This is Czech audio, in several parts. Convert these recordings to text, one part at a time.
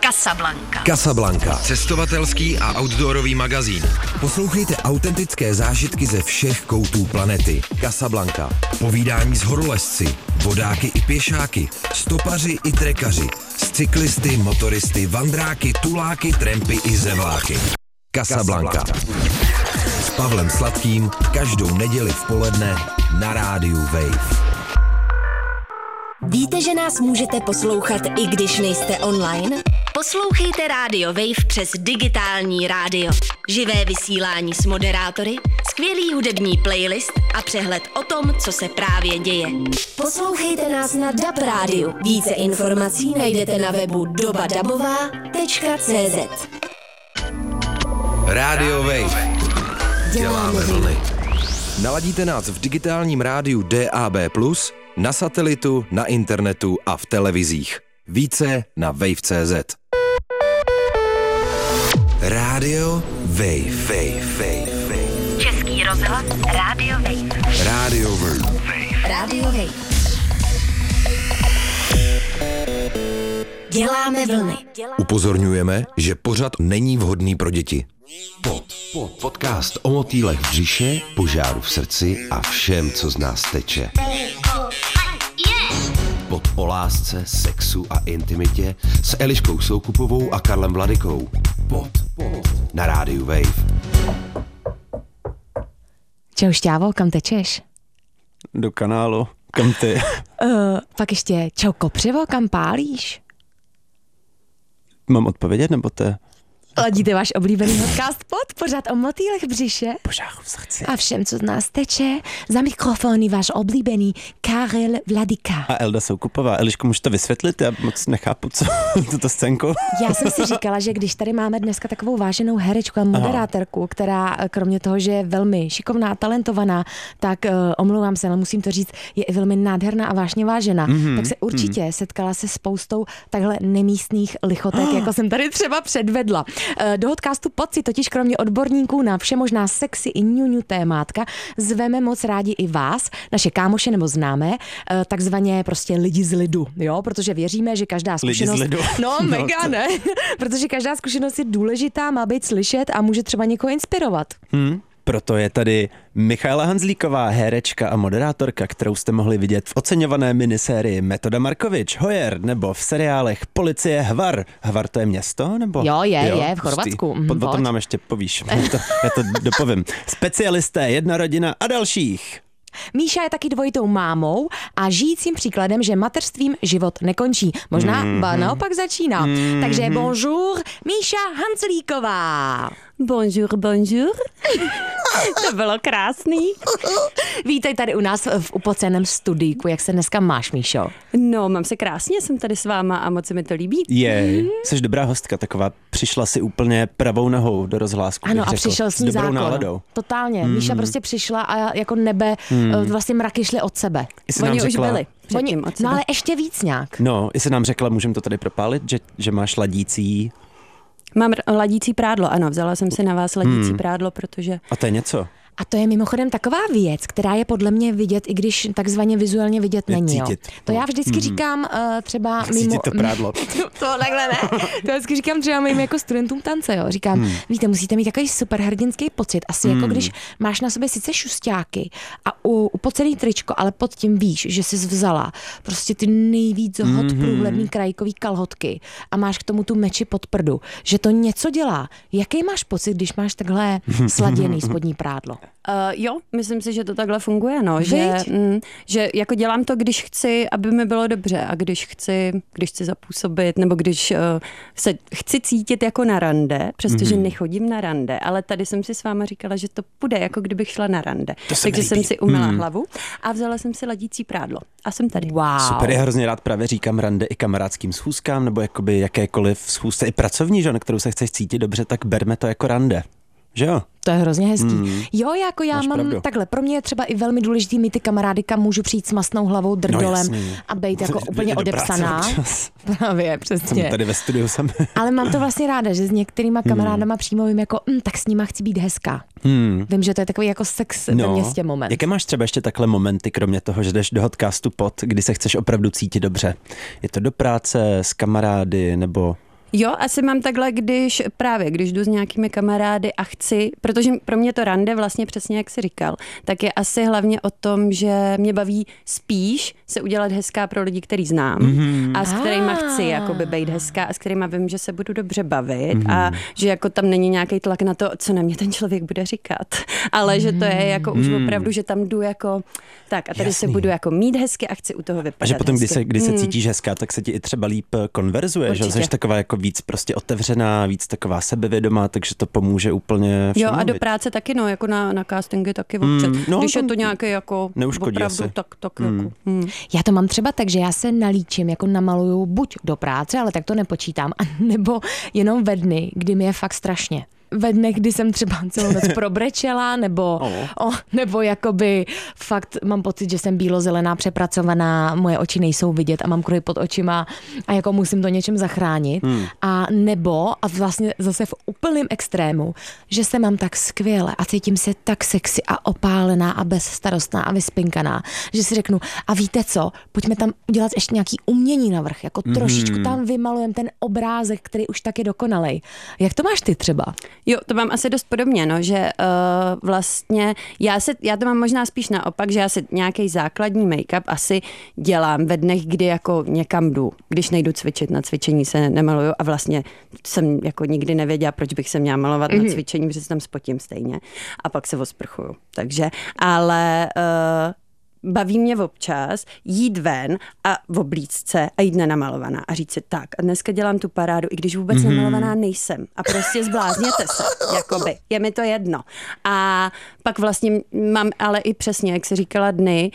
Casablanca. Casablanca. Cestovatelský a outdoorový magazín. Poslouchejte autentické zážitky ze všech koutů planety. Casablanca. Povídání s horolezci, vodáky i pěšáky, stopaři i trekaři, s cyklisty, motoristy, vandráky, tuláky, trampy i zemláky. Casablanca. S Pavlem Sladkým každou neděli v poledne na rádiu Wave. Víte, že nás můžete poslouchat, i když nejste online? Poslouchejte Radio Wave přes digitální rádio. Živé vysílání s moderátory, skvělý hudební playlist a přehled o tom, co se právě děje. Poslouchejte nás na DAB rádiu. Více informací najdete na webu dobadabová.cz. Radio Wave. Děláme vlny. Naladíte nás v digitálním rádiu DAB+, na satelitu, na internetu a v televizích. Více na wave.cz. Radio Wave. Český rozhlas Radio Wave. Radio Wave. Radio Wave. Děláme vlny. Upozorňujeme, že pořad není vhodný pro děti. Podcast o motýlech v břiše, požáru v srdci a všem, co z nás teče. Pod o lásce, sexu a intimitě s Eliškou Soukupovou a Karlem Vladykou. Pod na rádiu Wave. Čau Šťávo, kam tečeš? Do kanálu. Kam ty? Pak ještě čau Kopřivo, kam pálíš? Mám odpovědět, nebo to je? Ladíte váš oblíbený podcast pořád o motýlech v břiše Požáru v srdci. a všem, co z nás teče. Za mikrofony váš oblíbený Karel Vladyka. A Elda Soukupová. Eliško, můžeš to vysvětlit? Já moc nechápu, co tuto scénku. Já jsem si říkala, že když tady máme dneska takovou váženou herečku a moderátorku, která kromě toho, že je velmi šikovná, talentovaná, tak omlouvám se, ale musím to říct, je i velmi nádherná a vážně vážená. Tak se určitě setkala se spoustou takhle nemístných lichotek, jako jsem tady třeba předvedla. Do podcastu Pod si totiž kromě odborníků na všemožná sexy i ňuňu témátka zveme moc rádi i vás, naše kámoše nebo známé, takzvaně prostě lidi z lidu, jo, protože věříme, že každá zkušenost... Lidi z lidu. No, mega, ne? Protože každá zkušenost je důležitá, má být slyšet a může třeba někoho inspirovat. Proto je tady Michaela Hanzlíková, herečka a moderátorka, kterou jste mohli vidět v oceňované minisérii Metoda Markovič, Hojer, nebo v seriálech Policie Hvar. Hvar to je město, nebo? Jo, je v Chorvatsku. Potom nám ještě povíš, já to dopovím. Specialisté, jedna rodina a dalších. Míša je taky dvojitou mámou a žijícím příkladem, že mateřstvím život nekončí. Možná naopak začíná. Takže bonjour, Míša Hanzlíková. Bonjour. To bylo krásný. Vítej tady u nás v upoceném studíku. Jak se dneska máš, Míšo? No, mám se krásně, jsem tady s váma a moc se mi to líbí. Jsi dobrá hostka, taková přišla si úplně pravou nohou do rozhlásku. Ano, a přišel s ní zákon. Náladou. Totálně. Míša prostě přišla a jako nebe vlastně mraky šly od sebe. Oni už byli předtím od sebe. No ale ještě víc nějak. No, jestli nám řekla, můžeme to tady propálit, že máš ladící... Mám ladící prádlo, ano, vzala jsem si na vás ladící prádlo, protože... A to je něco? A to je mimochodem taková věc, která je podle mě vidět, i když takzvaně vizuálně vidět není. Jo. To já vždycky říkám třeba mimo... Cítit to prádlo. To takhle ne. To vždycky říkám třeba mým jako studentům tance, jo. Říkám, víte, musíte mít takový super hrdinský pocit. Asi jako když máš na sobě sice šusťáky a upocený tričko, ale pod tím víš, že jsi vzala prostě ty nejvíc hot průhledný krajkový kalhotky a máš k tomu tu meči pod prdu. Že to něco dělá. Jaký máš pocit, když máš takhle sladěný spodní prádlo? Jo, myslím si, že to takhle funguje, no, že jako dělám to, když chci, aby mi bylo dobře a když chci zapůsobit, nebo když se chci cítit jako na rande, přestože nechodím na rande, ale tady jsem si s váma říkala, že to půjde, jako kdybych šla na rande. Takže jsem si umyla hlavu a vzala jsem si ladící prádlo a jsem tady. Wow. Super, já hrozně rád právě říkám rande i kamarádským schůzkám, nebo jakoby jakékoliv schůzce i pracovní, že, na kterou se chceš cítit dobře, tak berme to jako rande. Že jo? To je hrozně hezký. Jo, jako já mám pravdu. Takhle, pro mě je třeba i velmi důležitý mít ty kamarády, kam můžu přijít s mastnou hlavou, drdolem a být jako úplně odepsaná. Právě, přesně. Jsem tady ve studiu sami. Ale mám to vlastně ráda, že s některýma kamarádama přímo vím jako, tak s nima chci být hezká. Vím, že to je takový jako sex ve městě moment. Jaké máš třeba ještě takhle momenty, kromě toho, že jdeš do podcastu Pod, kdy se chceš opravdu cítit dobře? Je to do práce, s kamarády, nebo Jo, asi mám takhle, když jdu s nějakými kamarády a chci, protože pro mě to rande vlastně přesně jak jsi říkal, tak je asi hlavně o tom, že mě baví spíš se udělat hezká pro lidi, který znám a s kterýma chci jakoby být hezká a s kterýma vím, že se budu dobře bavit a že jako tam není nějaký tlak na to, co na mě ten člověk bude říkat, ale že to je jako už opravdu, že tam jdu jako tak a tady se budu jako mít hezky a chci u toho vypadat. A že potom, hezky. když se cítíš hezká, tak se ti i třeba líp konverzuje, že jsi taková jako víc prostě otevřená, víc taková sebevědomá, takže to pomůže úplně všem. Jo, a do práce taky, no, jako na castingy taky občas. Když je to nějaké jako opravdu, tak jako. Já to mám třeba tak, že já se nalíčím, jako namaluju buď do práce, ale tak to nepočítám, nebo jenom ve dny, kdy mi je fakt strašně. Ve dnech, kdy jsem třeba celou noc probrečela, nebo jakoby fakt mám pocit, že jsem bílozelená, přepracovaná, moje oči nejsou vidět a mám kruhy pod očima a jako musím to něčem zachránit. A vlastně zase v úplném extrému, že se mám tak skvěle a cítím se tak sexy a opálená a bezstarostná a vyspinkaná, že si řeknu, a víte co, pojďme tam udělat ještě nějaký umění navrch, jako trošičku tam vymalujem ten obrázek, který už tak je dokonalej. Jak to máš ty třeba? Jo, to mám asi dost podobně, no, že vlastně já to mám možná spíš naopak, že já si nějaký základní make-up asi dělám ve dnech, kdy jako někam jdu, když nejdu cvičit, na cvičení se nemaluju a vlastně jsem jako nikdy nevěděla, proč bych se měla malovat na cvičení, protože se tam spotím stejně a pak se osprchuju, takže, ale baví mě občas jít ven a v oblícce a jít nenamalovaná a říct si tak a dneska dělám tu parádu, i když vůbec namalovaná nejsem a prostě zblázněte se, jakoby, je mi to jedno. A pak vlastně mám ale i přesně, jak jsi říkala, dny,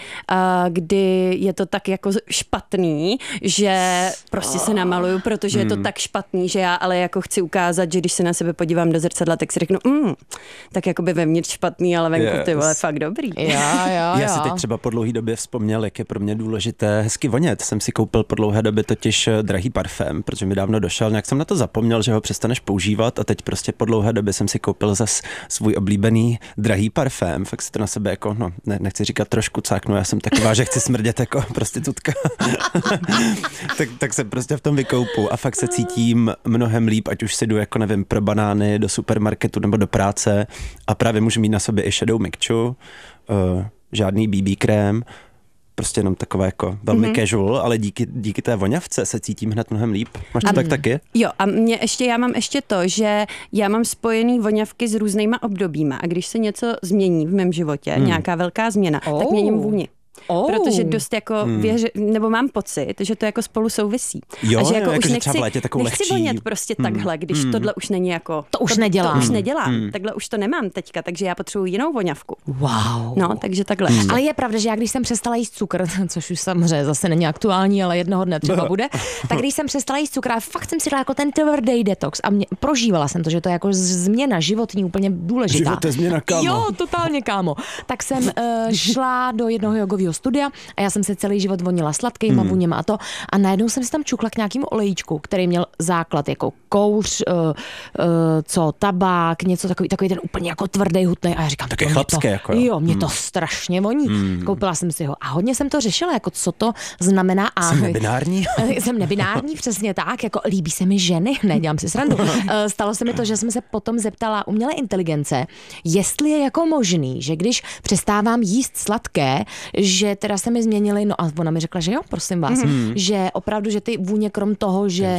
kdy je to tak jako špatný, že prostě se namaluju, protože je to tak špatný, že já ale jako chci ukázat, že když se na sebe podívám do zrcadla, tak si řeknu, tak jakoby vevnitř špatný, ale venku ty vole fakt dobrý. Já si teď třeba po dlouhé době vzpomněl, jak je pro mě důležité hezky vonět. Jsem si koupil po dlouhé době totiž drahý parfém, protože mi dávno došel, nějak jsem na to zapomněl, že ho přestaneš používat a teď prostě po dlouhé době jsem si koupil zas svůj oblíbený drahý parfém. Fakt si to na sebe jako, nechci říkat trošku cáknu, já jsem taková, že chci smrdět jako prostitutka. tak se prostě v tom vykoupu a fakt se cítím mnohem líp, ať už si jdu jako nevím pro banány do supermarketu nebo do práce a právě můžu mít na sobě i šedou mikču, žádný BB krém, prostě jenom takové jako velmi casual, ale díky té voňavce se cítím hned mnohem líp. Máš to tak taky? Jo, a já mám ještě to, že já mám spojený voňavky s různýma obdobíma a když se něco změní v mém životě, nějaká velká změna, tak měním vůni. Protože dost jako nebo mám pocit, že to jako spolu souvisí. Jo, a že jako už nechci vonět prostě takhle, když tohle už není jako... To už nedělám. To už nedělám. Takhle už to nemám teďka, takže já potřebuji jinou voňavku. Wow. No, takže takhle. Ale je pravda, že já když jsem přestala jíst cukr, což už samozřejmě zase není aktuální, ale jednoho dne třeba bude, tak když jsem přestala jíst cukr, fakt jsem si dala jako ten tvrdý detox a prožívala jsem to, že to je jako změna životní úplně důležitá. Život je změna, kámo. Jo, totálně, kámo. Tak jsem šla do jednoho jogového studia a já jsem se celý život vonila sladkýma vůněma a najednou jsem si tam čukla k nějakému olejčku, který měl základ jako kouř, tabák, něco takový ten úplně jako tvrdý, hutný a já říkám, také chlapské jako jo, mě to strašně voní. Koupila jsem si ho a hodně jsem to řešila, jako co to znamená. Jsem nebinární? Jsem nebinární, přesně tak, jako líbí se mi ženy, ne, dělám si srandu. Stalo se mi to, že jsem se potom zeptala umělé inteligence, jestli je jako možný, že když přestávám jíst sladké, že teda se mi změnily, no a ona mi řekla, že jo, prosím vás, že opravdu, že ty vůně krom toho, že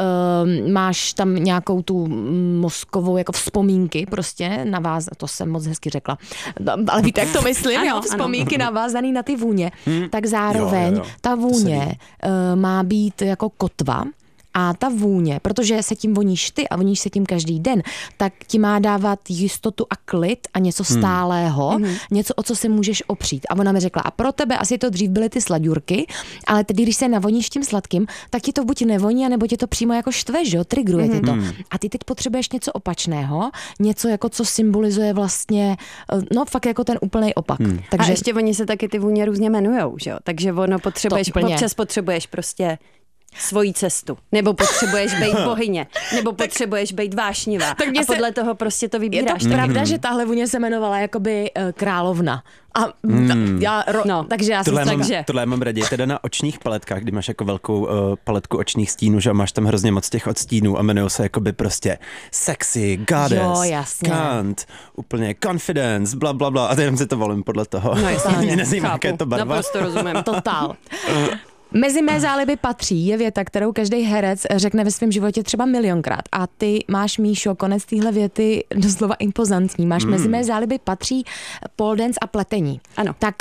máš tam nějakou tu mozkovou jako vzpomínky prostě to jsem moc hezky řekla, ale víte, jak to myslím, ano, jo, vzpomínky navázaný na ty vůně, tak zároveň ta vůně má být jako kotva. A ta vůně, protože se tím voníš ty a voníš se tím každý den, tak ti má dávat jistotu a klid a něco stálého, něco, o co se můžeš opřít. A ona mi řekla, a pro tebe asi to dřív byly ty slaďurky, ale tedy, když se navoníš tím sladkým, tak ti to buď nevoní, anebo tě to přímo jako štve, že jo, trigruje tě to. A ty teď potřebuješ něco opačného, něco jako, co symbolizuje vlastně, no fakt jako ten úplný opak. Takže... A ještě oni se taky ty vůně různě jmenujou, že jo, takže ono občas potřebuješ prostě svoji cestu, nebo potřebuješ být bohyně, nebo potřebuješ být vášnivá. Tak a podle toho prostě to vybíráš. Je to pravda, že tahle vůně se jmenovala jakoby královna. Takže já jsem tohle mám raději teda na očních paletkách, kdy máš jako velkou paletku očních stínů, že máš tam hrozně moc těch odstínů a jmenují se jakoby prostě sexy, goddess, cunt, úplně confidence, bla, bla, bla. A teď si to volím podle toho. No jasně, mě nezajímá, jaké je to barva. Naprosto rozumím. Totál. Mezi mé záliby patří je věta, kterou každý herec řekne ve svém životě třeba milionkrát. A ty máš, Míšo, konec téhle věty doslova impozantní. Máš mezi mé záliby patří pole dance a pletení. Ano. Tak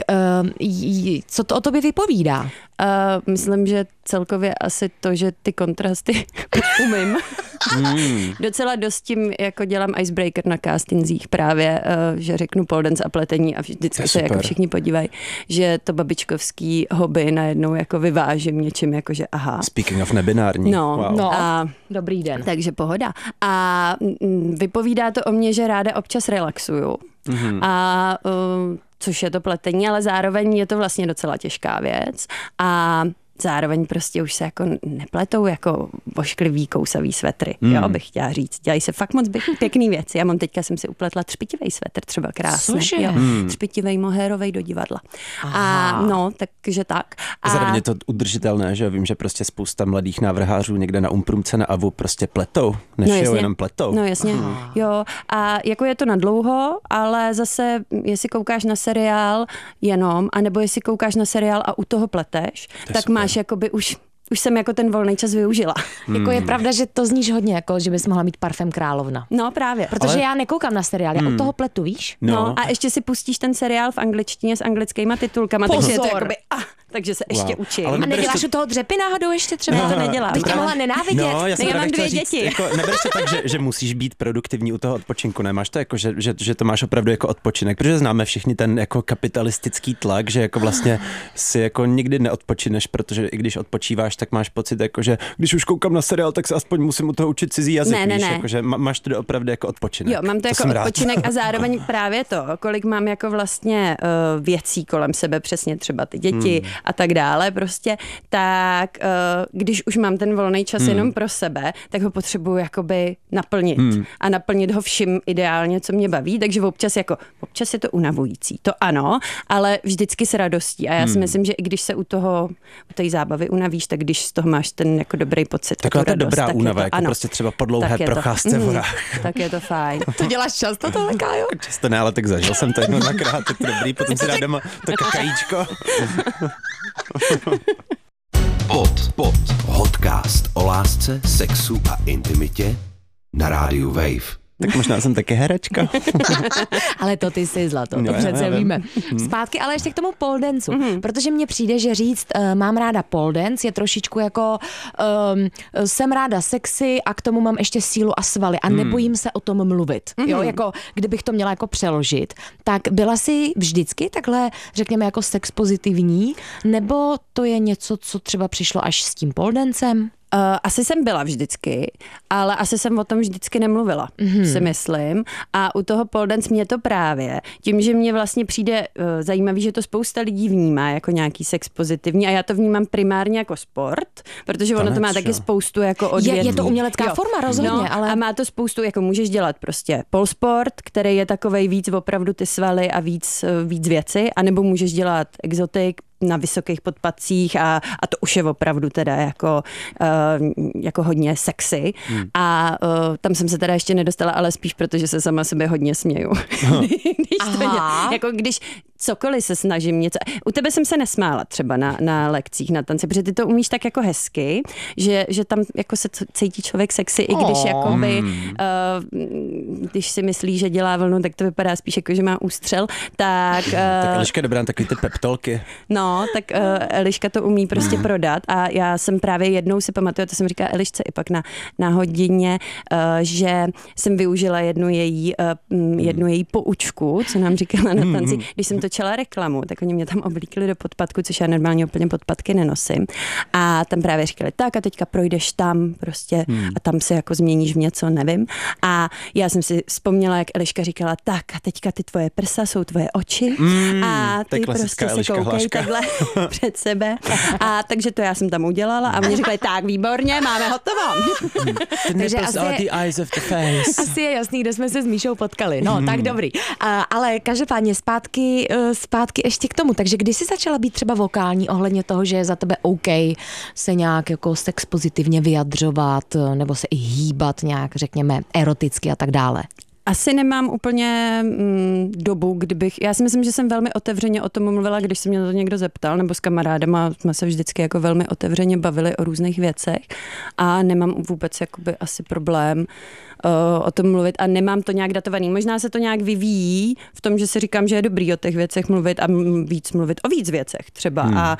co to o tobě vypovídá? Myslím, že celkově asi to, že ty kontrasty umím. Docela dost tím jako dělám icebreaker na castingzích právě, že řeknu pole dance a pletení a vždycky se jako všichni podívají, že to babičkovský hobby najednou jako vyvážím něčím jako, že aha. Speaking of nebinární. No, a dobrý den. Takže pohoda. A vypovídá to o mně, že ráda občas relaxuju. A což je to pletení, ale zároveň je to vlastně docela těžká věc a zároveň prostě už se jako nepletou jako vošklivý kousavý svetry, jo, bych chtěla říct. Dělají se fakt moc pěkný věci. Já jsem si upletla třpitivej svetr, třeba krásný. Jo, třpitivej mohérovej do divadla. Aha. A no, takže tak. A zároveň je to udržitelné, že vím, že prostě spousta mladých návrhářů někde na Umprumce na Avu prostě pletou, nešijou, jenom pletou. No jasně, jo. A jako je to na dlouho, ale zase, jestli koukáš na seriál jenom, anebo jestli koukáš na seriál a u toho pleteš, tak super. Máš jakoby už jsem jako ten volný čas využila. Jako je pravda, že to zníš hodně, jako že bys mohla mít parfém královna. No právě. Protože já nekoukám na seriál, já od toho pletu, víš? No a ještě si pustíš ten seriál v angličtině s anglickýma titulkama, takže je to jakoby takže se ještě učím. A neděláš u toho dřepy náhodou ještě třeba? Ne, to nedělám. Bych tě mohla nenávidět. No, já mám 2 děti. Jako, nebereš to tak, že musíš být produktivní u toho odpočinku, nemáš to jako, že to máš opravdu jako odpočinek, protože známe všichni ten jako kapitalistický tlak, že jako vlastně si jako nikdy neodpočineš, protože i když odpočíváš, tak máš pocit jako, že když už koukám na seriál, tak se aspoň musím u toho učit cizí jazyk, víš, jako, že máš to opravdu jako odpočinek. Jo, mám to jako odpočinek a zároveň právě to, kolik mám jako vlastně věcí kolem sebe, přesně třeba ty děti a tak dále, prostě, tak když už mám ten volný čas jenom pro sebe, tak ho potřebuju jakoby naplnit a naplnit ho vším ideálně, co mě baví, takže občas je to unavující, to ano, ale vždycky s radostí a já si myslím, že i když se u té zábavy unavíš, tak když z toho máš ten jako dobrý pocit, taková ta radost, dobrá tak únava, to, jako ano, prostě třeba po dlouhé procházce v horách. Tak je to fajn. To děláš často tohle, Kájo? Často ne, ale tak zažil jsem to jednou dvakrát, tak dobrý, potom si dám doma to kakajíčko. Podcast o lásce, sexu a intimitě na rádiu Wave. Tak možná jsem taky herečka. Ale to ty jsi zlato, to přece víme. Zpátky ale ještě k tomu pole danceu, protože mně přijde, že říct mám ráda pole dance je trošičku jako jsem ráda sexy a k tomu mám ještě sílu a svaly a nebojím se o tom mluvit. Jo, jako kdybych to měla jako přeložit. Tak byla jsi vždycky takhle, řekněme, jako sex pozitivní, nebo to je něco, co třeba přišlo až s tím pole dancem? Asi jsem byla vždycky, ale asi jsem o tom vždycky nemluvila, si myslím. A u toho pole dance mě to právě, tím, že mě vlastně přijde zajímavý, že to spousta lidí vnímá jako nějaký sex pozitivní a já to vnímám primárně jako sport, protože ono to má taky spoustu jako odvětví. Je to umělecká forma, rozhodně. No, ale... A má to spoustu, jako můžeš dělat prostě polsport, který je takovej víc opravdu ty svaly a víc věci, anebo můžeš dělat exotik, na vysokých podpatcích a to už je opravdu teda jako hodně sexy. A tam jsem se teda ještě nedostala, ale spíš protože se sama sebe hodně směju. Když cokoliv se snažím něco. U tebe jsem se nesmála třeba na lekcích na tanci, protože ty to umíš tak jako hezky, že tam jako se cítí člověk sexy, i když jakoby, když si myslí, že dělá vlnu, tak to vypadá spíš jako, že má ústřel. Tak Eliška dobrá, takový ty peptolky. No, tak Eliška to umí prostě prodat a já jsem právě jednou si pamatuju, to jsem říkala Elišce i pak na hodině, že jsem využila jednu její poučku, co nám říkala na tanci, když jsem točila reklamu, tak oni mě tam oblíkli do podpatku, což já normálně úplně podpatky nenosím. A tam právě říkali, tak a teďka projdeš tam prostě a tam se jako změníš v něco, nevím. A já jsem si vzpomněla, jak Eliška říkala, tak a teďka ty tvoje prsa jsou tvoje oči a ty prostě se koukej takhle takhle před sebe. A takže to já jsem tam udělala a oni řekli, tak výborně, máme hotovo. Takže asi je jasný, kde jsme se s Míšou potkali. No, tak dobrý. Ale každopádně zpátky ještě k tomu. Takže kdy jsi začala být třeba vokální ohledně toho, že je za tebe OK se nějak jako sex pozitivně vyjadřovat nebo se i hýbat nějak, řekněme, eroticky a tak dále? Asi nemám úplně dobu, já si myslím, že jsem velmi otevřeně o tom mluvila, když se mě to někdo zeptal, nebo s kamarádama jsme se vždycky jako velmi otevřeně bavili o různých věcech a nemám vůbec jakoby asi problém o tom mluvit a nemám to nějak datovaný. Možná se to nějak vyvíjí v tom, že si říkám, že je dobrý o těch věcech mluvit a víc mluvit o víc věcech třeba a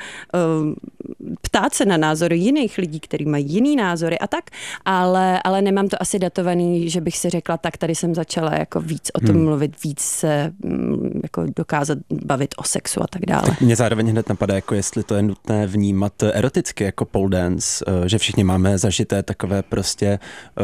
ptát se na názory jiných lidí, kteří mají jiný názory a tak, ale nemám to asi datovaný, že bych si řekla, tak tady jsem začala jako víc o tom mluvit, víc se jako dokázat bavit o sexu a tak dále. Tak mě zároveň hned napadá, jako jestli to je nutné vnímat eroticky jako pole dance, že všichni máme zažité takové prostě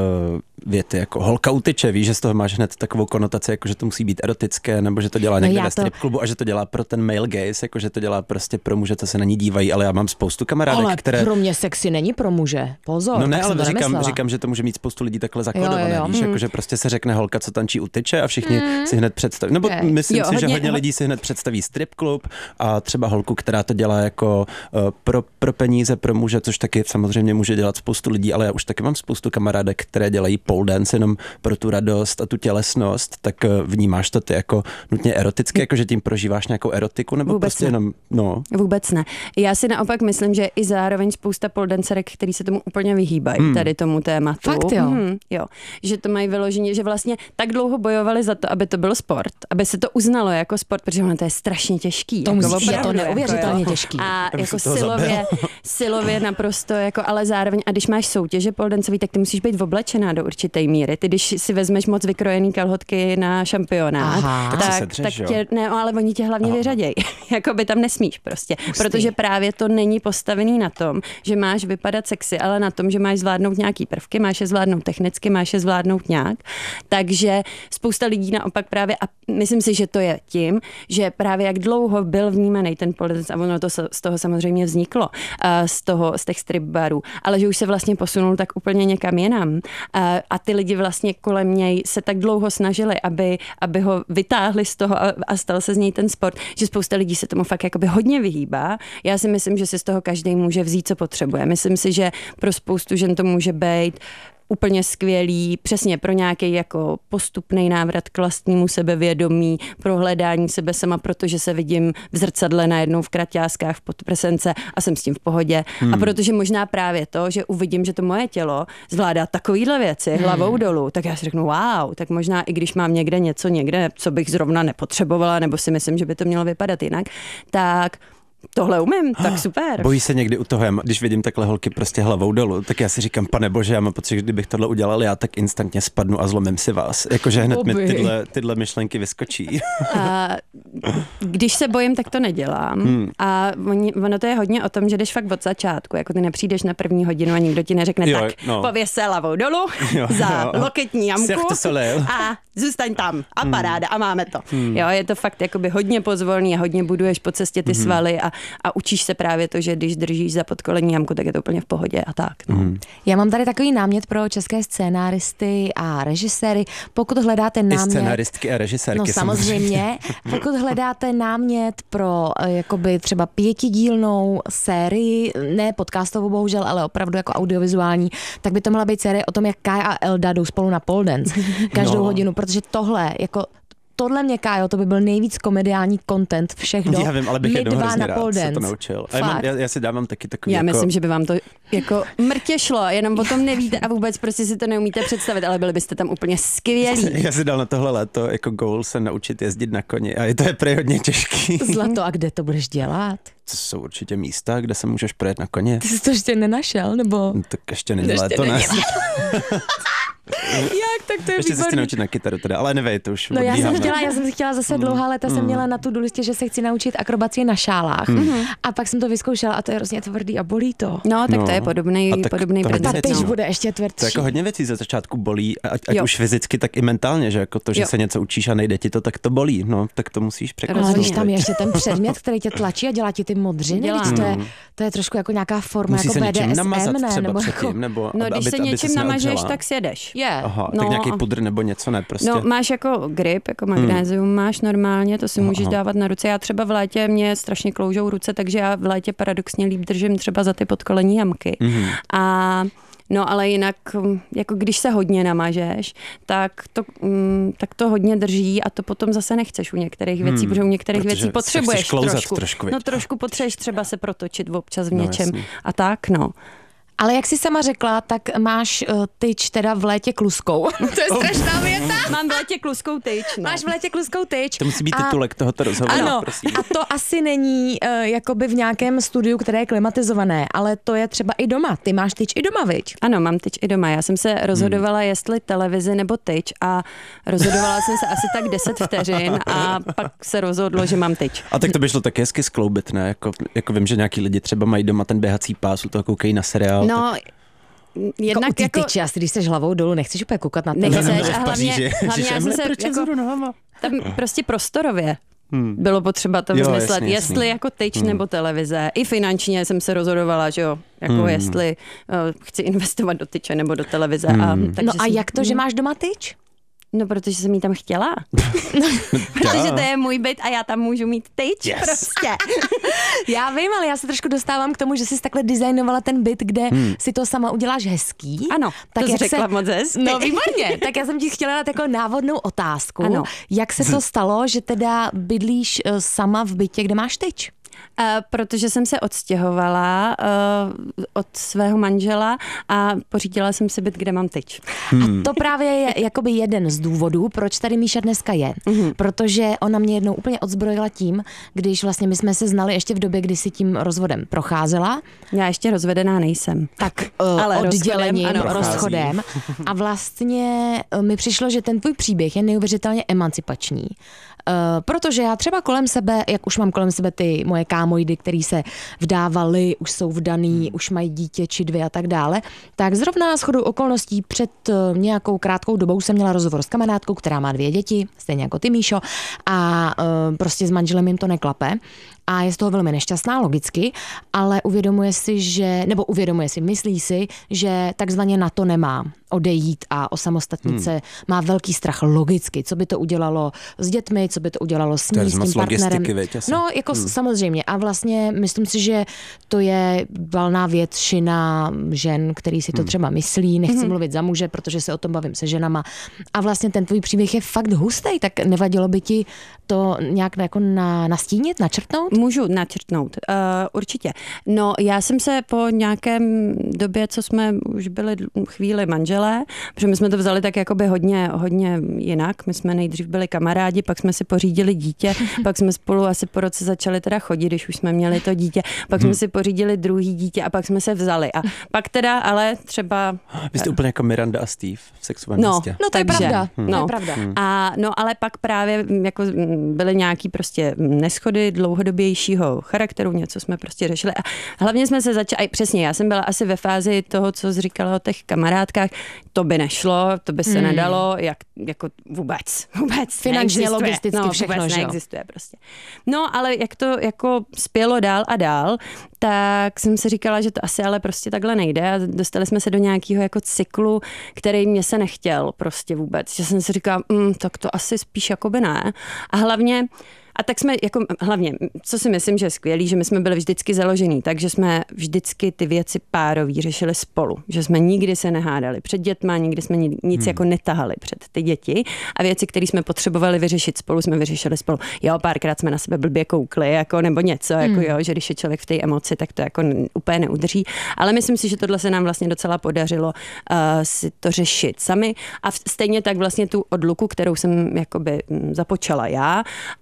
věty jako holka utyče, víš, že z toho máš hned takovou konotaci, jako že to musí být erotické, nebo že to dělá někde ve strip klubu a že to dělá pro ten male gaze, jako že to dělá prostě pro muže, co se na ní dívají, ale já mám spoustu kamarádek, ale které... pro mě sexy není pro muže, pozor. No ne, ale říkám, že to může mít spoustu lidí takhle zakódované, víš, jako že prostě se řekne holka, co tančí utyče a všichni si hned představí, nebo myslím si, že hodně lidí si hned představí strip klub a třeba holku, která to dělá jako pro peníze, pro muže, což taky samozřejmě může dělat spoustu lidí, ale já už taky mám spoustu kamarádek, které dělají pole dance jenom pro tu radost a tu tělesnost, tak vnímáš to ty jako nutně eroticky, jako že tím prožíváš nějakou erotiku, nebo vůbec prostě jenom, no. Vůbec ne. Já si naopak myslím, že i zároveň spousta pole dancerek, který se tomu úplně vyhýbají, tady tomu tématu. Fakt jo? Jo. Že to mají vyloženě, že vlastně tak dlouho bojovali za to, aby to byl sport, aby se to uznalo jako sport, protože ono to je strašně těžký. To jako musí, je to neuvěřitelně těžký. A jako silově naprosto, jako, ale zároveň, a když máš soutěže pole dancový, tak ty musíš být oblečená do určité míry. Ty, když si vezmeš moc vykrojený kalhotky na šampionát, tak tě, ne, ale oni tě hlavně vyřadějí. Jakoby tam nesmíš prostě. Protože právě to není postavený na tom, že máš vypadat sexy, ale na tom, že máš zvládnout nějaký prvky, máš je zvládnout technicky, máš je zvládnout nějak. Takže spousta lidí naopak právě, a myslím si, že to je tím, že právě jak dlouho byl vnímaný ten pole dance, a ono to z toho samozřejmě vzniklo, z těch strip barů, ale že už se vlastně posunul tak úplně někam jinam. A ty lidi vlastně kolem něj se tak dlouho snažili, aby ho vytáhli z toho a stal se z něj ten sport, že spousta lidí se tomu fakt jakoby hodně vyhýbá. Já si myslím, že si z toho každý může vzít, co potřebuje. Myslím si, že pro spoustu žen to může být úplně skvělý, přesně pro nějaký jako postupný návrat k vlastnímu sebevědomí, pro hledání sebe sama, protože se vidím v zrcadle najednou v kraťáskách, v podprsence a jsem s tím v pohodě. A protože možná právě to, že uvidím, že to moje tělo zvládá takovýhle věci hlavou dolů, tak já si řeknu wow, tak možná i když mám někde, co bych zrovna nepotřebovala, nebo si myslím, že by to mělo vypadat jinak, tak tohle umím, tak super. Bojí se někdy u toho, když vidím takhle holky prostě hlavou dolů, tak já si říkám, pane bože, já mám pocit, že kdybych tohle udělal já, tak instantně spadnu a zlomím si vás. Jakože hned mi tyhle myšlenky vyskočí. Když se bojím, tak to nedělám. A ono to je hodně o tom, že jdeš fakt od začátku, jako ty nepřijdeš na první hodinu a nikdo ti neřekne pověs se hlavou dolů za loketní jamku a zůstaň tam a paráda a máme to. Jo, je to fakt jakoby hodně pozvolný a hodně buduješ po cestě ty svaly a učíš se právě to, že když držíš za podkolení jamku, tak je to úplně v pohodě a tak. No. Já mám tady takový námět pro české scénáristy a režiséry. Pokud hledáte námět... I scénáristky a režisérky. No samozřejmě. Pokud hledáte námět pro jakoby třeba 5dílnou sérii, ne podcastovou bohužel, ale opravdu jako audiovizuální, tak by to mohla být série o tom, jak Kai a Elda jdou spolu na pole dance každou hodinu, protože tohle mě, Kájo, to by byl nejvíc komediální content všech dob. Já vím, ale bych jednou hrozně rád se to naučil. Já si dávám taky takový Já myslím, že by vám to jako mrtě šlo, jenom o tom nevíte a vůbec prostě si to neumíte představit, ale byli byste tam úplně skvělí. Já si dal na tohle léto jako goal se naučit jezdit na koni a to je prej hodně těžký. Zlato, a kde to budeš dělat? To jsou určitě místa, kde se můžeš projet na koně. Ty jsi to ještě nenašel, nebo? No, tak ještě není léto, ne? Jak, tak to je ještě se chci výborný. naučit na kytaru teda, ale nevej, to už No já odbíháme. jsem si chtěla zase dlouhá léta, jsem měla na tu listě, že se chci naučit akrobaci na šálách. A pak jsem to vyzkoušela a to je hrozně tvrdý a bolí to. No, tak to je podobný A tak podobný to princip. Ta tyč no. bude ještě tvrdší. To jako hodně věcí ze začátku bolí, ať Jo. už fyzicky, tak i mentálně, že jako to, že Jo. se něco učíš a nejde ti to, tak to bolí, no, tak to musíš překonat. Ale Rozumím. víš, tam je ještě ten předmět, který tě tlačí a dělá ti ty modřiny, Dělá. víš, to je trošku jako nějaká forma, Musí jako se něčím BDSM, namazat ne? třeba Nebo předtím, jako... nebo No, když se něčím namažeš, tak sjedeš. Je. Aha, No, tak nějaký a- pudr nebo něco, ne, prostě. No, máš jako grip, jako magnézium máš normálně, to si můžeš dávat na ruce. Já třeba v létě mě strašně kloužou ruce, takže já v létě paradoxně líp držím třeba za ty podkolení jamky. A no, ale jinak, jako když se hodně namažeš, tak to hodně drží a to potom zase nechceš u některých věcí, protože u některých protože věcí se potřebuješ chceš klouzat trošku, viď? No trošku potřebuješ třeba se protočit občas v No, něčem jasný. a tak, no. Ale jak jsi sama řekla, tak máš tyč teda v létě kluskou. To je strašná věta. Mám v létě kluskou tyč, no. Máš v létě kluskou tyč. To musí být A- titulek tohoto rozhovoru, Ano, prosím. a to asi není jakoby v nějakém studiu, které je klimatizované, ale to je třeba i doma. Ty máš tyč i doma, viď? Ano, mám tyč i doma. Já jsem se rozhodovala, jestli televizi nebo tyč a rozhodovala jsem se asi tak 10 vteřin a pak se rozhodlo, že mám tyč. A tak to by šlo taky hezky skloubit, ne? Jako vím, že nějaký lidi třeba mají doma ten běhací pás, u toho koukají na seriál. No, jednak jako u ty tyči, asi když jsi hlavou dolů, nechceš úplně koukat na to. nechceš v a hlavně Paříži. já jsem se jako, tam prostě prostorově bylo potřeba to Jo, vymyslet, jasně, jestli jasně. jako tyč nebo televize. I finančně jsem se rozhodovala, že jo, jako jestli chci investovat do tyče nebo do televize. Takže No a jsem- jak to, že máš doma tyč? No, protože jsem jí tam chtěla. Protože to je můj byt a já tam můžu mít tyč Yes. prostě. Já vím, ale já se trošku dostávám k tomu, že jsi takhle designovala ten byt, kde si to sama uděláš hezký. Ano, to jsi jak řekla moc hezky. No výborně, tak já jsem ti chtěla dát jako návodnou otázku. Ano. Jak se to stalo, že teda bydlíš sama v bytě, kde máš tyč? Protože jsem se odstěhovala od svého manžela a pořídila jsem si byt, kde mám tyč. A to právě je jakoby jeden z důvodů, proč tady Míša dneska je. Protože ona mě jednou úplně odzbrojila tím, když vlastně my jsme se znali ještě v době, kdy si tím rozvodem procházela, Já ještě rozvedená nejsem. tak Ale oddělením, rozchodem, ano. rozchodem. A vlastně mi přišlo, že ten tvůj příběh je neuvěřitelně emancipační. Protože já třeba kolem sebe, jak už mám kolem sebe ty moje kámojdy, který se vdávali, už jsou vdaný, už mají dítě či 2 a tak dále, tak zrovna shodou okolností před nějakou krátkou dobou jsem měla rozhovor s kamarádkou, která má 2 děti, stejně jako ty, Míšo, a prostě s manželem jim to neklape. A je z toho velmi nešťastná, logicky, ale uvědomuje si, myslí si, že takzvaně na to nemá odejít a osamostatnit se. Má velký strach logicky, co by to udělalo s dětmi, co by to udělalo s To je ní, s moc tím partnerem. logistiky, viď, asi. No, jako samozřejmě. A vlastně myslím si, že to je valná většina žen, který si to třeba myslí. Nechci mluvit za muže, protože se o tom bavím se ženama. A vlastně ten tvůj příběh je fakt hustý, tak nevadilo by ti to nějak jako nastínit, načrtnout? Můžu načrtnout, určitě. No, já jsem se po nějakém době, co jsme už byli chvíli manželé, protože my jsme to vzali tak jakoby hodně jinak. My jsme nejdřív byli kamarádi, pak jsme si pořídili dítě, pak jsme spolu asi po roce začali teda chodit, když už jsme měli to dítě, pak jsme si pořídili druhý dítě a pak jsme se vzali. A pak teda, ale třeba... Vy jste úplně jako Miranda a Steve v Sexovém městě. No to je Takže, pravda. To no. je pravda. No ale pak právě jako byly nějaký prostě neschody dlouhodobějšího charakteru, něco jsme prostě řešili a hlavně jsme se začali, přesně, já jsem byla asi ve fázi toho, co jsi říkala o těch kamarádkách, to by nešlo, to by se nedalo, jako vůbec Finančně, neexistuje. logisticky, všechno, vůbec že jo? neexistuje prostě. No, ale jak to jako spělo dál a dál, tak jsem si říkala, že to asi ale prostě takhle nejde a dostali jsme se do nějakého jako cyklu, který mě se nechtěl prostě vůbec. Že jsem si říkala, tak to asi spíš jakoby ne. A hlavně co si myslím, že je skvělý, že my jsme byli vždycky založený, takže jsme vždycky ty věci párový řešili spolu, že jsme nikdy se nehádali před dětma, nikdy jsme nic jako netahali před ty děti a věci, které jsme potřebovali vyřešit spolu, jsme vyřešili spolu. Jo, párkrát jsme na sebe blbě koukli, jako nebo něco, jako jo, že když je člověk v té emoci, tak to jako úplně neudrží, ale myslím si, že tohle se nám vlastně docela podařilo si to řešit sami a stejně tak vlastně tu odluku, kterou jsem jakoby započala já a navrhla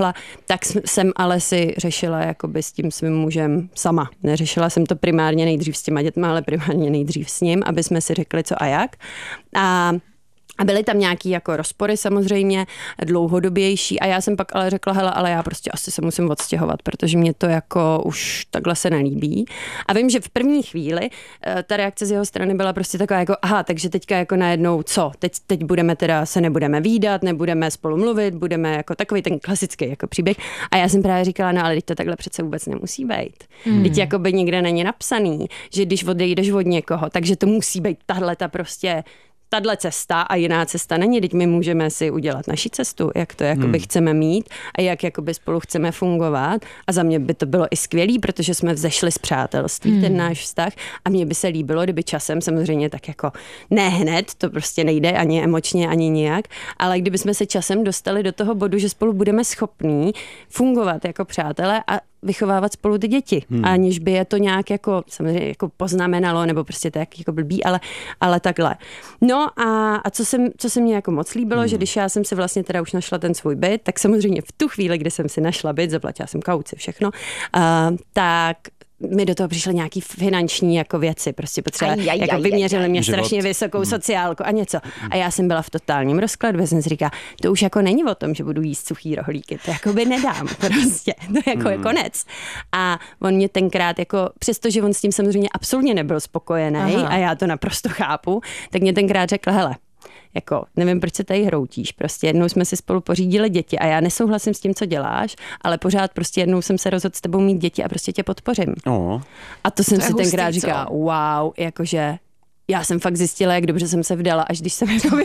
přišla, tak jsem ale si řešila jakoby s tím svým mužem sama. Neřešila jsem to primárně nejdřív s těma dětma, ale primárně nejdřív s ním, aby jsme si řekli co a jak. A byly tam nějaký jako rozpory samozřejmě, dlouhodobější a já jsem pak ale řekla, hele, ale já prostě asi se musím odstěhovat, protože mě to jako už takhle se nelíbí. A vím, že v první chvíli ta reakce z jeho strany byla prostě taková jako, aha, takže teďka jako najednou co? Teď budeme teda, se nebudeme vídat, nebudeme spolu mluvit, budeme jako takový ten klasický jako příběh. A já jsem právě říkala, no ale teď to takhle přece vůbec nemusí být. Teď jako by nikde není napsaný, že když odejdeš od někoho, takže to musí být tahle cesta a jiná cesta není, teď my můžeme si udělat naši cestu, jak to jakoby chceme mít a jak jakoby spolu chceme fungovat a za mě by to bylo i skvělý, protože jsme vzešli z přátelství, ten náš vztah a mně by se líbilo, kdyby časem samozřejmě tak jako ne hned, to prostě nejde ani emočně, ani nijak, ale kdyby jsme se časem dostali do toho bodu, že spolu budeme schopní fungovat jako přátelé a vychovávat spolu ty děti, aniž by je to nějak jako samozřejmě jako poznamenalo, nebo prostě tak jako blbý, ale takhle. No a co se mně jako moc líbilo, že když já jsem si vlastně teda už našla ten svůj byt, tak samozřejmě v tu chvíli, kdy jsem si našla byt, zaplatila jsem kauci, všechno, tak mi do toho přišly nějaký finanční jako věci, prostě potřeba, jako vyměřili mě strašně vysokou sociálku a něco. A já jsem byla v totálním rozkladu, jsem si říkala, to už jako není o tom, že budu jíst suchý rohlíky, to jako by nedám prostě, to jako je konec. A on mě tenkrát jako, přestože on s tím samozřejmě absolutně nebyl spokojený a já to naprosto chápu, tak mě tenkrát řekl, hele, jako, nevím, proč se tady hroutíš, prostě jednou jsme si spolu pořídili děti a já nesouhlasím s tím, co děláš, ale pořád prostě jednou jsem se rozhodl s tebou mít děti a prostě tě podpořím. A to jsem si tenkrát říkala, wow, jakože já jsem fakt zjistila, jak dobře jsem se vdala, až když jsem jako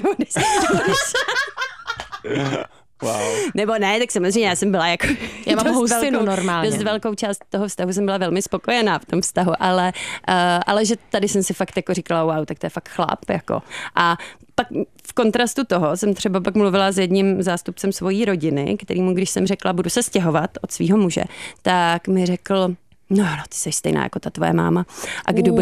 Wow. Nebo ne, tak samozřejmě já jsem byla jako... Já mám hustinu normálně. Dost velkou část toho vztahu jsem byla velmi spokojená v tom vztahu, ale že tady jsem si fakt jako říkala, wow, tak to je fakt chlap, jako. A pak v kontrastu toho jsem třeba pak mluvila s jedním zástupcem svojí rodiny, kterýmu, když jsem řekla, budu se stěhovat od svého muže, tak mi řekl, no, ty jsi stejná jako ta tvoje máma. A kdo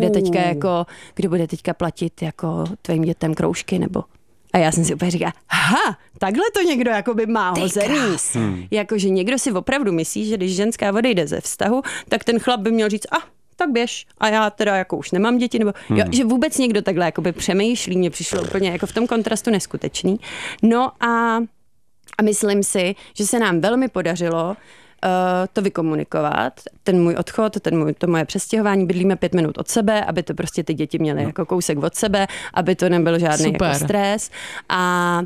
bude teďka platit jako tvým dětem kroužky, nebo... A já jsem si úplně říkala, takhle to někdo jakoby má hozený. Jakože někdo si opravdu myslí, že když ženská odejde ze vztahu, tak ten chlap by měl říct, tak běž. A já teda jako už nemám děti, nebo že vůbec někdo takhle jakoby přemýšlí, mně přišlo úplně jako v tom kontrastu neskutečný. No a myslím si, že se nám velmi podařilo to vykomunikovat, ten můj odchod, to moje přestěhování, bydlíme 5 minut od sebe, aby to prostě ty děti měly jako kousek od sebe, aby to nebyl žádný jako stres a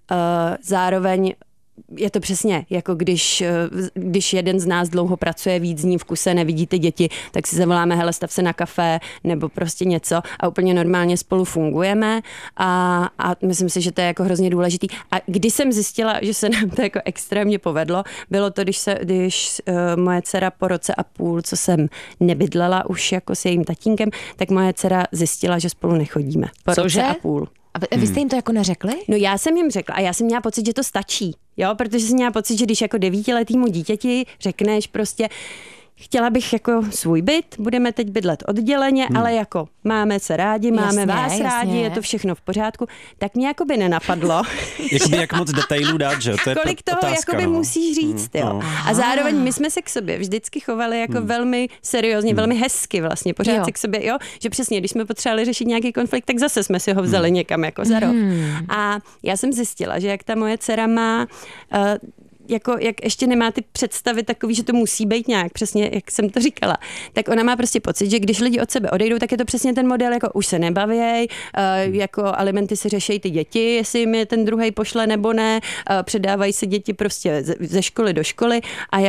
zároveň je to přesně, jako když jeden z nás dlouho pracuje víc dní v kuse, nevidí ty děti, tak si zavoláme, hele, stav se na kafe, nebo prostě něco a úplně normálně spolu fungujeme a myslím si, že to je jako hrozně důležitý. A když jsem zjistila, že se nám to jako extrémně povedlo, bylo to, když moje dcera po roce a půl, co jsem nebydlela už jako s jejím tatínkem, tak moje dcera zjistila, že spolu nechodíme. Po roce a půl. A vy jste jim to jako neřekli? No já jsem jim řekla a já jsem měla pocit, že to stačí. Jo, protože jsem měla pocit, že když jako 9letýmu dítěti řekneš prostě, chtěla bych jako svůj byt, budeme teď bydlet odděleně, ale jako máme se rádi, máme vás rádi, je to všechno v pořádku, tak mě jakoby nenapadlo. Jakoby jak moc detailů dát, že? To je kolik toho otázka, jakoby musíš říct, jo. A zároveň my jsme se k sobě vždycky chovali jako velmi seriózně, velmi hezky vlastně, pořád se k sobě, jo, že přesně, když jsme potřebovali řešit nějaký konflikt, tak zase jsme si ho vzali někam jako za rok. A já jsem zjistila, že jak ta moje dcera má jako, jak ještě nemá ty představy takový, že to musí být nějak, přesně jak jsem to říkala, tak ona má prostě pocit, že když lidi od sebe odejdou, tak je to přesně ten model, jako už se nebavěj, jako alimenty si řešejí ty děti, jestli jim je ten druhej pošle nebo ne, předávají se děti prostě ze školy do školy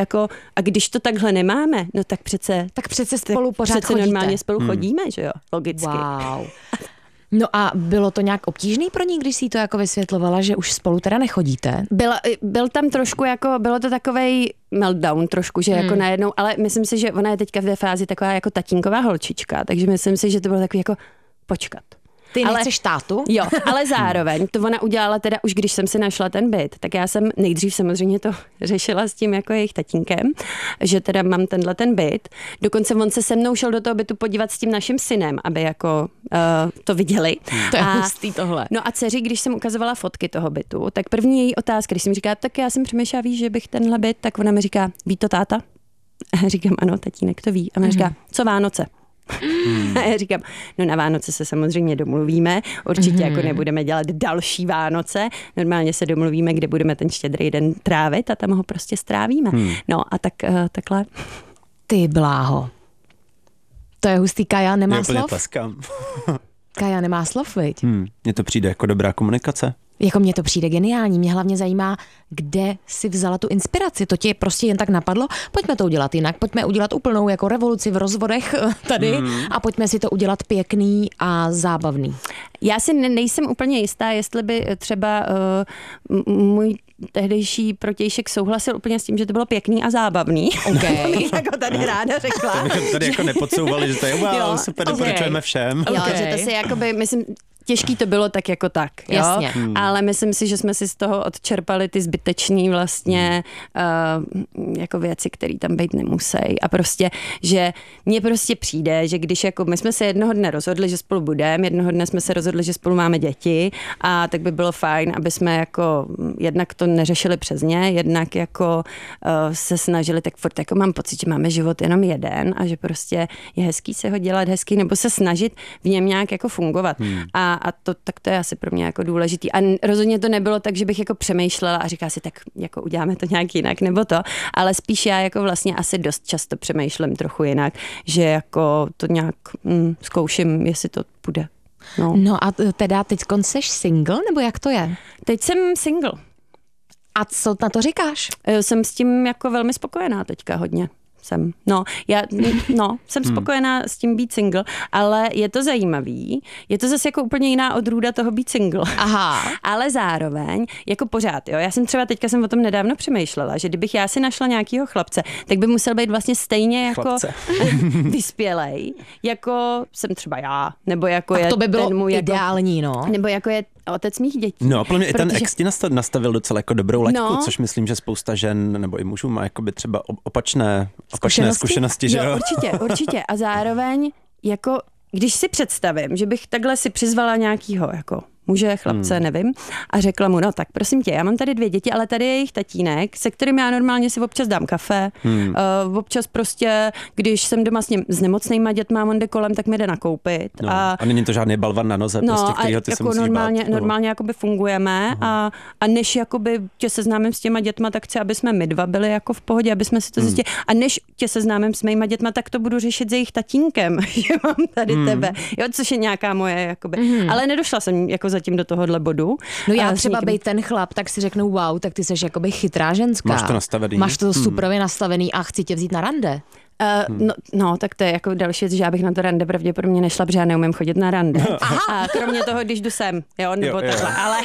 a když to takhle nemáme, no tak přece spolu pořád chodíte. Normálně spolu chodíme, že jo, logicky. Wow. No a bylo to nějak obtížný pro ní, když si to jako vysvětlovala, že už spolu teda nechodíte? Byl tam trošku jako, bylo to takovej meltdown trošku, že jako najednou, ale myslím si, že ona je teďka ve fázi taková jako tatínková holčička, takže myslím si, že to bylo takový jako počkat. Ty nechceš tátu? Jo, ale zároveň to ona udělala teda už, když jsem si našla ten byt, tak já jsem nejdřív samozřejmě to řešila s tím jako jejich tatínkem, že teda mám ten byt. Dokonce on se mnou šel do toho bytu podívat s tím naším synem, aby jako to viděli. To je hustý tohle. No a dceři, když jsem ukazovala fotky toho bytu, tak první její otázka, když jsem říká, tak já jsem přemýšlela, víš, že bych tenhle byt, tak ona mi říká, ví to táta? A já říkám, ano, tatínek to ví. A ona říká, co Vánoce? A já říkám, no na Vánoce se samozřejmě domluvíme, určitě jako nebudeme dělat další Vánoce, normálně se domluvíme, kde budeme ten štědrý den trávit a tam ho prostě strávíme. No a takhle. Ty bláho. To je hustý, Kaja nemá slov? Tleskám. Kaja nemá slov, viď? Mně to přijde jako dobrá komunikace. Jako mně to přijde geniální. Mě hlavně zajímá, kde si vzala tu inspiraci. To ti prostě jen tak napadlo. Pojďme to udělat jinak. Pojďme udělat úplnou jako revoluci v rozvodech tady a pojďme si to udělat pěkný a zábavný. Já si nejsem úplně jistá, jestli by třeba můj tehdejší protějšek souhlasil úplně s tím, že to bylo pěkný a zábavný. Okay. Jako tady ráda řekla. To bychom tady jako nepodsouvali, že to je wow, super, doporučujeme všem. Jo, že to si jakoby, myslím, těžký to bylo tak jako tak, jo? Jasně. Ale myslím si, že jsme si z toho odčerpali ty zbyteční vlastně jako věci, které tam být nemusí. A prostě, že mně prostě přijde, že když jako my jsme se jednoho dne rozhodli, že spolu budeme, jednoho dne jsme se rozhodli, že spolu máme děti a tak by bylo fajn, aby jsme jako jednak to neřešili přes ně, jednak jako se snažili, tak furt jako mám pocit, že máme život jenom jeden a že prostě je hezký se ho dělat hezký nebo se snažit v něm nějak jako fungovat. A tak to je asi pro mě jako důležitý. A rozhodně to nebylo tak, že bych jako přemýšlela a říká si, tak jako uděláme to nějak jinak nebo to, ale spíš já jako vlastně asi dost často přemýšlím trochu jinak, že jako to nějak zkouším, jestli to půjde. No a teda teď seš single, nebo jak to je? Teď jsem single. A co na to říkáš? Jsem s tím jako velmi spokojená teďka hodně. Jsem spokojená s tím být single, ale je to zajímavý. Je to zase jako úplně jiná odrůda toho být single. Aha. Ale zároveň, jako pořád, jo. Já jsem třeba teďka o tom nedávno přemýšlela, že kdybych já si našla nějakýho chlapce, tak by musel být vlastně stejně jako vyspělej, jako jsem třeba já, nebo jako tak je to by bylo ten můj ideální, jako, nebo jako je otec mých dětí. No, podle mě i ten ex ti nastavil docela jako dobrou laťku, což myslím, že spousta žen nebo i mužů má jakoby třeba opačné zkušenosti, že jo? Určitě. A zároveň, jako, když si představím, že bych takhle si přizvala nějakýho, jako muže, chlapce, nevím, a řekla mu, no tak prosím tě, já mám tady 2 děti, ale tady je jejich tatínek, se kterým já normálně si občas dám kafe, občas prostě, když jsem doma s nemocnýma dětma, on jde kolem, tak mi jde nakoupit. No, a není to žádný balvan na noze, prostě, kterýho ty jako se musíš normálně jakoby fungujeme a než jakoby tě seznámím s těma dětma, tak chci, aby jsme my dva byli jako v pohodě, aby jsme si to zjistili. A než tě seznámím s mýma dětma, tak to budu řešit s jejich tatínkem, že mám tady tebe. Jo, což je nějaká moje, jakoby. Ale nedošla jsem jako zatím do tohohle bodu. No já třeba bejt ten chlap, tak si řeknu wow, tak ty seš jakoby chytrá ženská. Máš to nastavený. Máš to superově nastavený a chci tě vzít na rande. No, tak to je jako další věc, že já bych na to rande pravděpodobně nešla, protože já neumím chodit na rande. A kromě toho, když jdu sem, jo, nebo takhle.